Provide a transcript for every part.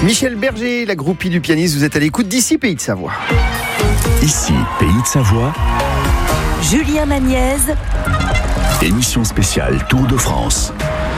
Michel Berger, la groupie du pianiste, vous êtes à l'écoute d'ici Pays de Savoie. Ici, Pays de Savoie. Julien Magnez. Émission spéciale Tour de France.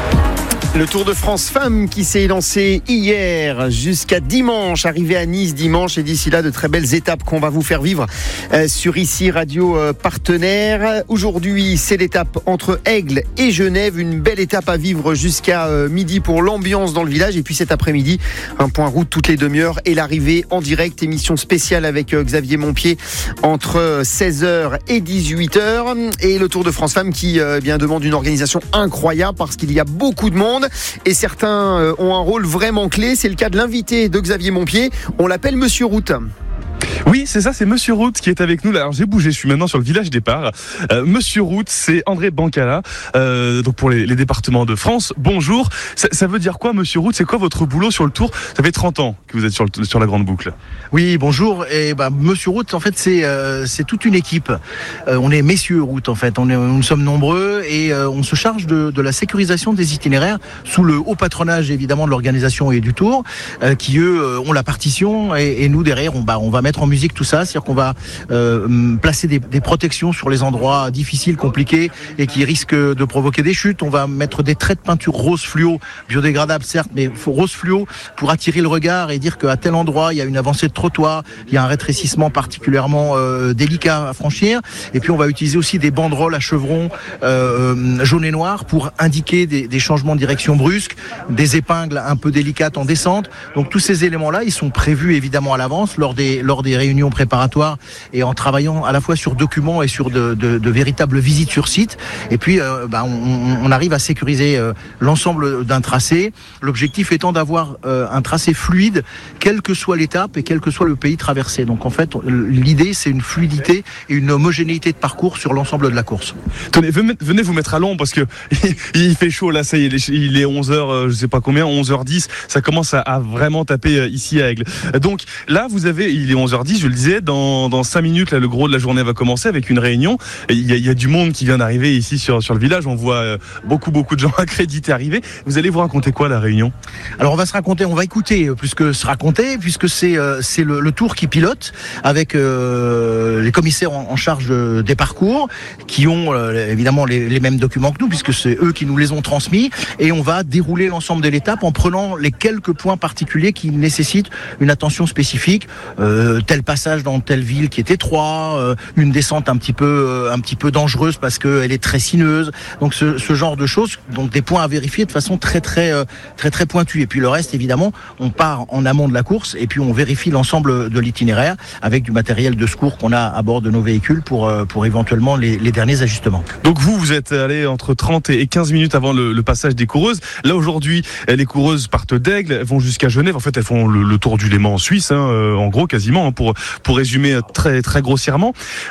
Le Tour de France Femmes qui s'est lancé hier jusqu'à dimanche, arrivé à Nice dimanche, et d'ici là de très belles étapes qu'on va vous faire vivre sur ici Radio Partenaire. Aujourd'hui, c'est l'étape entre Aigle et Genève, une belle étape à vivre jusqu'à midi pour l'ambiance dans le village, et puis cet après-midi, un point route toutes les demi-heures et l'arrivée en direct, émission spéciale avec Xavier Montpied entre 16h et 18h. Et le Tour de France Femmes qui bien demande une organisation incroyable parce qu'il y a beaucoup de monde. Et certains ont un rôle vraiment clé. C'est le cas de l'invité de Xavier Montpied. On l'appelle Monsieur Route. Oui, c'est ça, c'est Monsieur Route qui est avec nous. Là, alors j'ai bougé, je suis maintenant sur le village départ. Monsieur Route, c'est André Bancala, donc pour les départements de France. Bonjour. Ça veut dire quoi, Monsieur Route? C'est quoi votre boulot sur le Tour? Ça fait 30 ans que vous êtes sur la grande boucle. Oui, bonjour. Et Monsieur Route, en fait, c'est toute une équipe. On est Messieurs Route, en fait. Nous sommes nombreux et on se charge de la sécurisation des itinéraires sous le haut patronage, évidemment, de l'organisation et du Tour, qui eux ont la partition et nous derrière, on va mettre en musique tout ça, c'est-à-dire qu'on va placer des protections sur les endroits difficiles, compliqués et qui risquent de provoquer des chutes. On va mettre des traits de peinture rose fluo, biodégradable certes, mais rose fluo pour attirer le regard et dire qu'à tel endroit il y a une avancée de trottoir, il y a un rétrécissement particulièrement délicat à franchir. Et puis on va utiliser aussi des banderoles à chevrons jaune et noir pour indiquer des changements de direction brusques, des épingles un peu délicates en descente. Donc tous ces éléments-là, ils sont prévus évidemment à l'avance lors des réunions préparatoires et en travaillant à la fois sur documents et sur de véritables visites sur site. Et puis on arrive à sécuriser l'ensemble d'un tracé. L'objectif étant d'avoir un tracé fluide, quelle que soit l'étape et quel que soit le pays traversé. Donc en fait, l'idée c'est une fluidité et une homogénéité de parcours sur l'ensemble de la course. Tenez, venez vous mettre à l'ombre parce que il fait chaud là, ça y est, il est 11h, je sais pas combien, 11h10, ça commence à vraiment taper ici à Aigle. Donc là, il est 11h10, je le disais, dans 5 minutes, là, le gros de la journée va commencer avec une réunion. Il y a du monde qui vient d'arriver ici sur le village. On voit beaucoup de gens accrédités arriver. Vous allez vous raconter quoi, la réunion? Alors, on va écouter plus que se raconter, puisque c'est le Tour qui pilote avec les commissaires en charge des parcours qui ont évidemment les mêmes documents que nous, puisque c'est eux qui nous les ont transmis. Et on va dérouler l'ensemble de l'étape en prenant les quelques points particuliers qui nécessitent une attention spécifique. Tel passage dans telle ville qui est étroit, une descente un petit peu dangereuse parce qu'elle est très sinueuse. Donc ce genre de choses, donc des points à vérifier de façon très pointue. Et puis le reste, évidemment, on part en amont de la course et puis on vérifie l'ensemble de l'itinéraire avec du matériel de secours qu'on a à bord de nos véhicules pour éventuellement les derniers ajustements. Donc vous êtes allé entre 30 et 15 minutes avant le passage des coureuses. Là aujourd'hui, les coureuses partent d'Aigle, elles vont jusqu'à Genève. En fait, elles font le tour du Léman en Suisse, en gros quasiment, pour résumer très très grossièrement.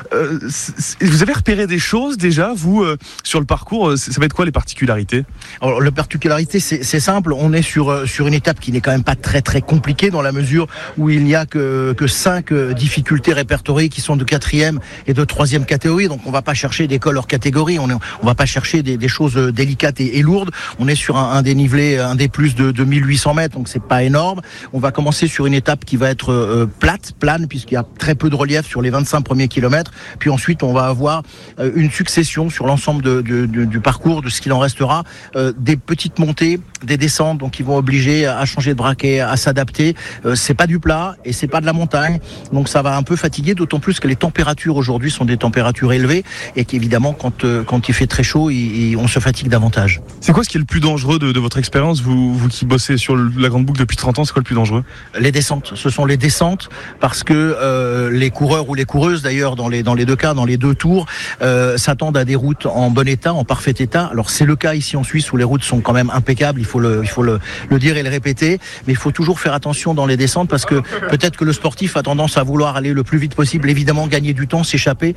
Vous avez repéré des choses déjà, vous, sur le parcours? Ça va être quoi les particularités? Alors, la particularité, c'est simple. On est sur une étape qui n'est quand même pas très très compliquée dans la mesure où il n'y a que 5 difficultés répertoriées qui sont de 4e et de 3e catégorie. Donc on va pas chercher d'école hors catégorie. On va pas chercher des choses délicates et lourdes. On est sur un dénivelé, un des plus de 1800 mètres. Donc c'est pas énorme. On va commencer sur une étape qui va être plane, puisqu'il y a très peu de relief sur les 25 premiers kilomètres. Puis ensuite, on va avoir une succession sur l'ensemble du parcours, de ce qu'il en restera, des petites montées, des descentes, donc ils vont obliger à changer de braquet, à s'adapter. C'est pas du plat et c'est pas de la montagne, donc ça va un peu fatiguer, d'autant plus que les températures aujourd'hui sont des températures élevées et qu'évidemment, quand il fait très chaud, on se fatigue davantage. C'est quoi ce qui est le plus dangereux de votre expérience, vous qui bossez sur la grande boucle depuis 30 ans, c'est quoi le plus dangereux? Les descentes. Ce sont les descentes parce que les coureurs ou les coureuses d'ailleurs dans les deux cas, dans les deux tours, s'attendent à des routes en bon état, en parfait état. Alors c'est le cas ici en Suisse où les routes sont quand même impeccables, il faut le dire et le répéter, mais il faut toujours faire attention dans les descentes parce que peut-être que le sportif a tendance à vouloir aller le plus vite possible, évidemment gagner du temps, s'échapper,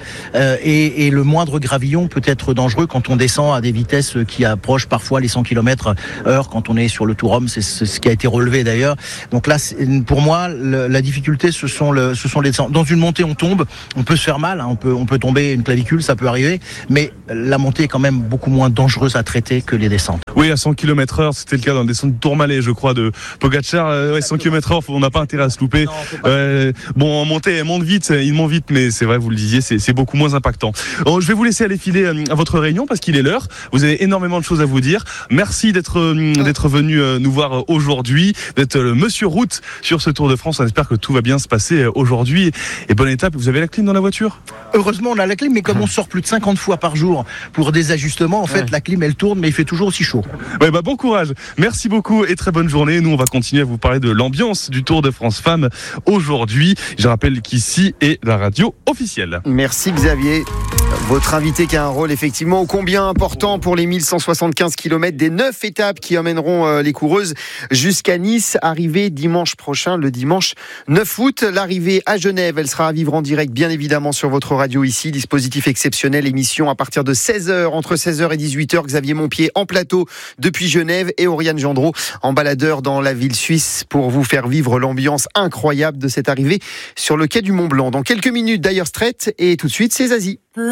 et le moindre gravillon peut être dangereux quand on descend à des vitesses qui approchent parfois les 100 km/h quand on est sur le Tour Homme, c'est ce qui a été relevé d'ailleurs. Donc là, pour moi, la difficulté, ce sont ce sont les descentes. Dans une montée, on tombe, on peut se faire mal, hein, on peut tomber une clavicule, ça peut arriver, mais la montée est quand même beaucoup moins dangereuse à traiter que les descentes. Oui, à 100 km/h, c'était le cas dans la descente de Tourmalet, je crois, de Pogacar. 100 km/h, on n'a pas intérêt à se louper. Bon, en montée, il monte vite, mais c'est vrai, vous le disiez, c'est beaucoup moins impactant. Je vais vous laisser aller filer à votre réunion parce qu'il est l'heure. Vous avez énormément de choses à vous dire. Merci d'être venu nous voir aujourd'hui, d'être le Monsieur Route sur ce Tour de France. On espère que tout va bien se passer aujourd'hui. Et bonne étape. Vous avez la clim dans la voiture ? Heureusement, on a la clim, mais comme on sort plus de 50 fois par jour pour des ajustements, en fait, la clim, elle tourne, mais il fait toujours aussi chaud. Ouais, bon courage. Merci beaucoup et très bonne journée. Nous, on va continuer à vous parler de l'ambiance du Tour de France Femmes aujourd'hui. Je rappelle qu'ici est la radio officielle. Merci Xavier. Votre invité qui a un rôle effectivement ô combien important pour les 1175 km des 9 étapes qui emmèneront les coureuses jusqu'à Nice. Arrivée dimanche prochain, le dimanche 9 août. L'arrivée à Genève, elle sera à vivre en direct bien évidemment sur votre radio ici. Dispositif exceptionnel, émission à partir de 16h, entre 16h et 18h. Xavier Montpied en plateau depuis Genève et Oriane Gendreau en baladeur dans la ville suisse pour vous faire vivre l'ambiance incroyable de cette arrivée sur le quai du Mont-Blanc. Dans quelques minutes, Dire Straits et tout de suite, c'est Zazie.